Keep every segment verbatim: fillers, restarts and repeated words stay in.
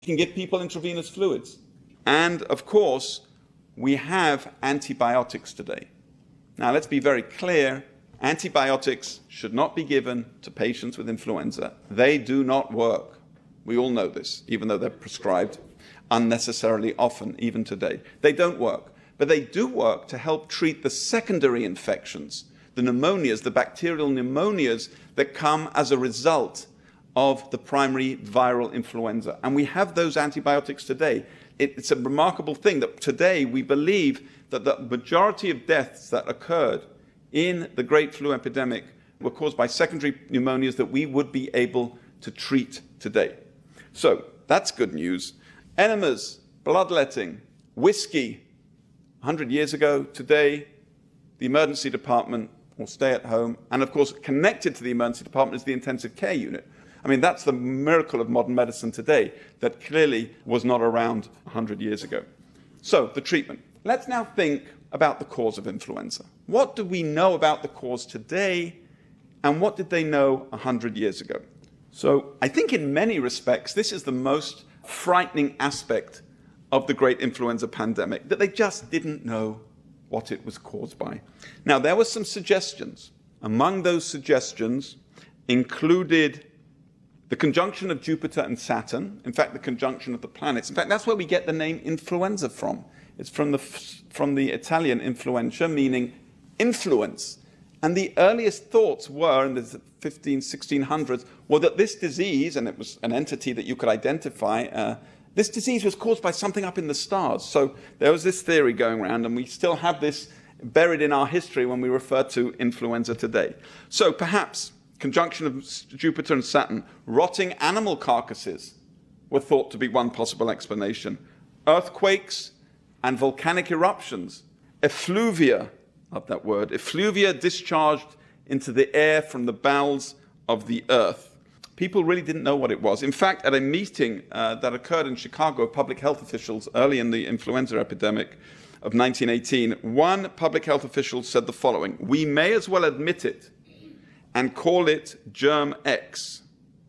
can give people intravenous fluids. And, of course, we have antibiotics today. Now, let's be very clear. Antibiotics should not be given to patients with influenza. They do not work. We all know this, even though they're prescribed unnecessarily often, even today. They don't work. But they do work to help treat the secondary infections, the pneumonias, the bacterial pneumonias that come as a result of the primary viral influenza. And we have those antibiotics today. It, it's a remarkable thing that today we believe that the majority of deaths that occurred in the Great Flu epidemic were caused by secondary pneumonias that we would be able to treat today. So that's good news. Enemas, bloodletting, whiskey. one hundred years ago, today, the emergency department will stay at home. And of course, connected to the emergency department is the intensive care unit. I mean, that's the miracle of modern medicine today that clearly was not around one hundred years ago. So, the treatment. Let's now think about the cause of influenza. What do we know about the cause today, and what did they know one hundred years ago? So, I think in many respects, this is the most frightening aspect of the great influenza pandemic, that they just didn't know what it was caused by. Now, there were some suggestions. Among those suggestions included the conjunction of Jupiter and Saturn, in fact, the conjunction of the planets. In fact, that's where we get the name influenza from. It's from the, from the Italian influenza, meaning influence. And the earliest thoughts were, in the fifteen, sixteen hundreds, were that this disease, and it was an entity that you could identify, uh, this disease was caused by something up in the stars. So there was this theory going around, and we still have this buried in our history when we refer to influenza today. So perhaps conjunction of Jupiter and Saturn, rotting animal carcasses were thought to be one possible explanation. Earthquakes and volcanic eruptions, effluvia, love that word, effluvia discharged into the air from the bowels of the earth. People really didn't know what it was. In fact, at a meeting uh, that occurred in Chicago of public health officials early in the influenza epidemic of nineteen eighteen, one public health official said the following: "We may as well admit it and call it Germ X."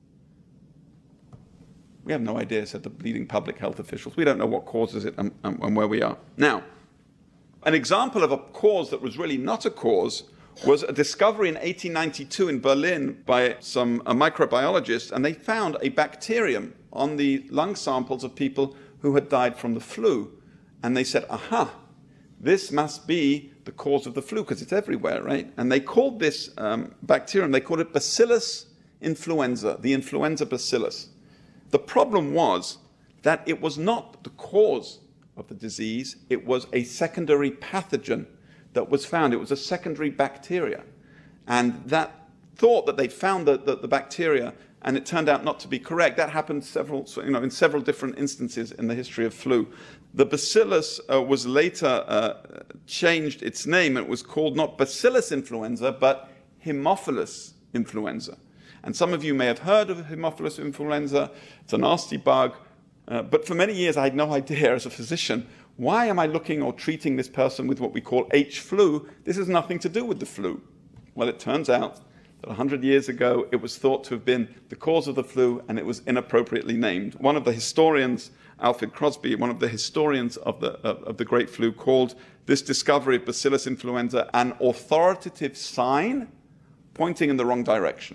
We have no idea, said the leading public health officials. We don't know what causes it and, and, and where we are. Now, an example of a cause that was really not a cause was a discovery in eighteen ninety-two in Berlin by some uh, microbiologists, and they found a bacterium on the lung samples of people who had died from the flu. And they said, aha, this must be the cause of the flu, because it's everywhere, right? And they called this um, bacterium, they called it Bacillus influenza, the influenza bacillus. The problem was that it was not the cause of the disease, it was a secondary pathogen that was found. It was a secondary bacteria. And that thought that they found the, the, the bacteria, and it turned out not to be correct, that happened several, you know, in several different instances in the history of flu. The bacillus uh, was later uh, changed its name. It was called not Bacillus influenza, but Haemophilus influenza. And some of you may have heard of Haemophilus influenza. It's a nasty bug. Uh, but for many years, I had no idea as a physician, why am I looking or treating this person with what we call H flu? This has nothing to do with the flu. Well, it turns out that one hundred years ago, it was thought to have been the cause of the flu, and it was inappropriately named. One of the historians, Alfred Crosby, one of the historians of the, of, of the Great Flu, called this discovery of Bacillus influenza an authoritative sign pointing in the wrong direction.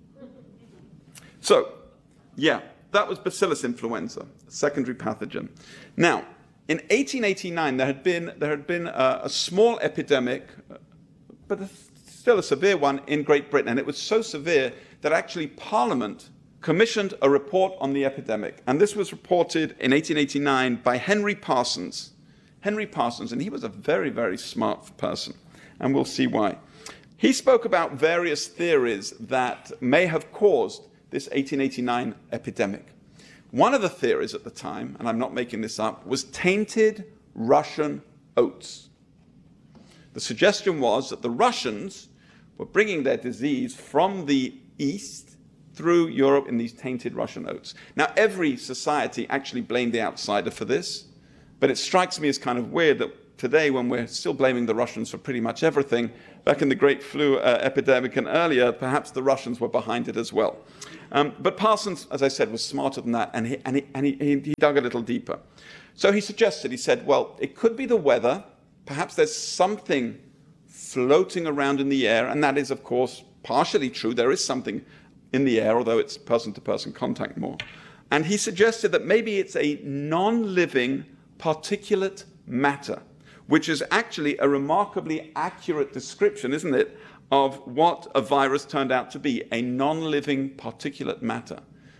So, yeah, that was Bacillus influenza, a secondary pathogen. Now, in eighteen eighty-nine, there had been, there had been a, a small epidemic, but a, still a severe one, in Great Britain. And it was so severe that actually Parliament commissioned a report on the epidemic. And this was reported in eighteen eighty-nine by Henry Parsons. Henry Parsons, and he was a very, very smart person. And we'll see why. He spoke about various theories that may have caused this eighteen eighty-nine epidemic. One of the theories at the time, and I'm not making this up, was tainted Russian oats. The suggestion was that the Russians were bringing their disease from the east through Europe in these tainted Russian oats. Now, every society actually blamed the outsider for this, but it strikes me as kind of weird that today, when we're still blaming the Russians for pretty much everything, back in the great flu uh, epidemic and earlier, perhaps the Russians were behind it as well. Um, but Parsons, as I said, was smarter than that, and, he, and, he, and he, he dug a little deeper. So he suggested, he said, well, it could be the weather. Perhaps there's something floating around in the air, and that is, of course, partially true. There is something in the air, although it's person-to-person contact more. And he suggested that maybe it's a non-living particulate matter, which is actually a remarkably accurate description, isn't it, of what a virus turned out to be, a non-living particulate matter.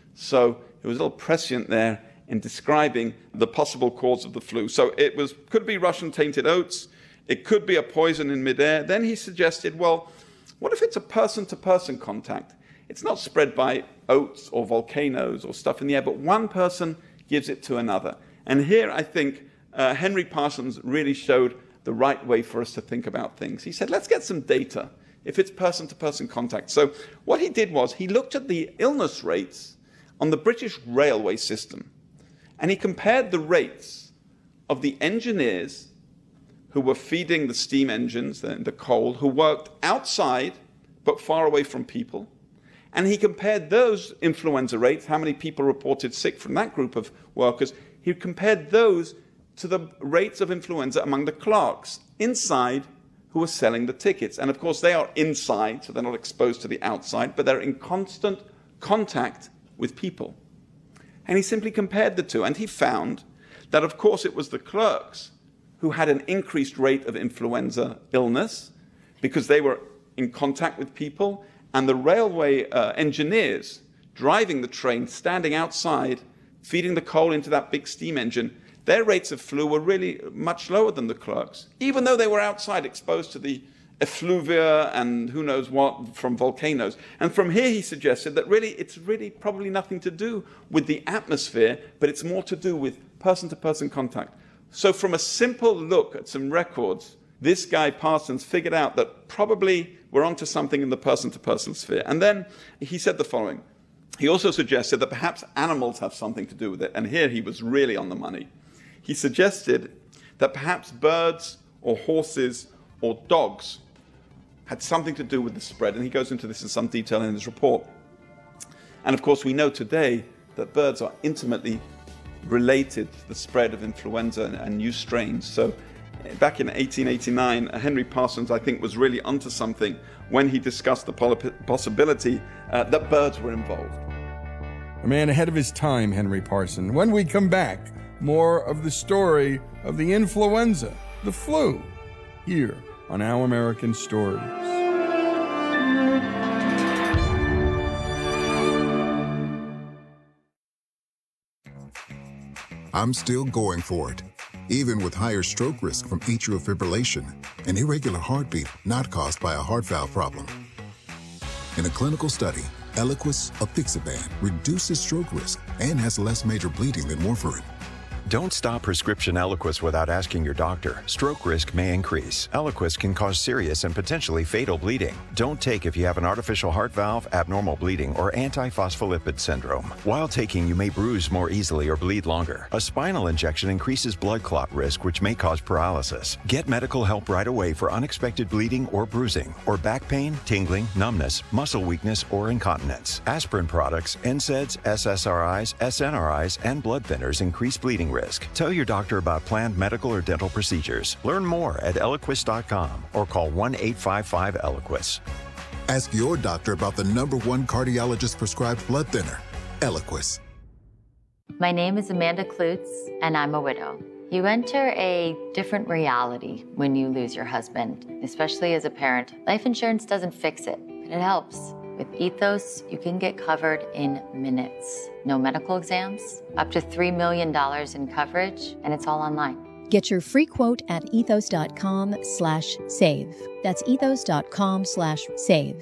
So it was a little prescient there in describing the possible cause of the flu. So it was could be Russian tainted oats, it could be a poison in midair. Then he suggested, well, what if it's a person-to-person contact? It's not spread by oats or volcanoes or stuff in the air, but one person gives it to another. And here I think uh, Henry Parsons really showed the right way for us to think about things. He said, let's get some data if it's person-to-person contact. So what he did was he looked at the illness rates on the British railway system, and he compared the rates of the engineers who were feeding the steam engines, the, the coal, who worked outside but far away from people. And he compared those influenza rates, how many people reported sick from that group of workers, he compared those to the rates of influenza among the clerks inside who were selling the tickets. And of course, they are inside, so they're not exposed to the outside, but they're in constant contact with people. And he simply compared the two, and he found that, of course, it was the clerks who had an increased rate of influenza illness because they were in contact with people, and the railway uh, engineers driving the train, standing outside, feeding the coal into that big steam engine, their rates of flu were really much lower than the clerks, even though they were outside exposed to the effluvia and who knows what from volcanoes. And from here he suggested that really it's really probably nothing to do with the atmosphere, but it's more to do with person-to-person contact. So from a simple look at some records, this guy Parsons figured out that probably we're onto something in the person-to-person sphere. And then he said the following. He also suggested that perhaps animals have something to do with it. And here he was really on the money. He suggested that perhaps birds or horses or dogs had something to do with the spread. And he goes into this in some detail in his report. And of course, we know today that birds are intimately related to the spread of influenza and, and new strains. So back in eighteen eighty-nine, Henry Parsons, I think, was really onto something when he discussed the possibility uh, that birds were involved. A man ahead of his time, Henry Parsons. When we come back, more of the story of the influenza, the flu, here on Our American Stories. I'm still going for it, even with higher stroke risk from atrial fibrillation, an irregular heartbeat not caused by a heart valve problem. In a clinical study, Eliquis apixaban reduces stroke risk and has less major bleeding than warfarin. Don't stop prescription Eliquis without asking your doctor. Stroke risk may increase. Eliquis can cause serious and potentially fatal bleeding. Don't take if you have an artificial heart valve, abnormal bleeding, or antiphospholipid syndrome. While taking, you may bruise more easily or bleed longer. A spinal injection increases blood clot risk, which may cause paralysis. Get medical help right away for unexpected bleeding or bruising, or back pain, tingling, numbness, muscle weakness, or incontinence. Aspirin products, N SAIDs, S S R Is, S N R Is, and blood thinners increase bleeding risk. Tell your doctor about planned medical or dental procedures. Learn more at Eliquis dot com or call one eight five five Eliquis. Ask your doctor about the number one cardiologist prescribed blood thinner, Eliquis. My name is Amanda Klutz, and I'm a widow. You enter a different reality when you lose your husband, especially as a parent. Life insurance doesn't fix it, but it helps. With Ethos, you can get covered in minutes. No medical exams, up to three million dollars in coverage, and it's all online. Get your free quote at ethos.com slash save. That's ethos.com slash save.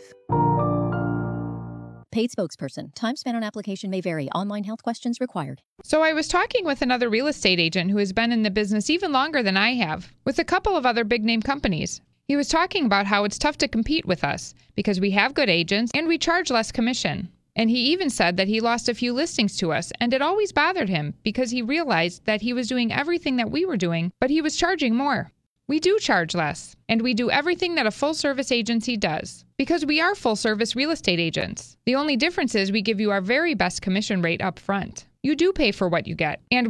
Paid spokesperson. Time spent on application may vary. Online health questions required. So I was talking with another real estate agent who has been in the business even longer than I have, with a couple of other big-name companies. He was talking about how it's tough to compete with us because we have good agents and we charge less commission. And he even said that he lost a few listings to us, and it always bothered him because he realized that he was doing everything that we were doing, but he was charging more. We do charge less, and we do everything that a full-service agency does, because we are full-service real estate agents. The only difference is we give you our very best commission rate up front. You do pay for what you get, and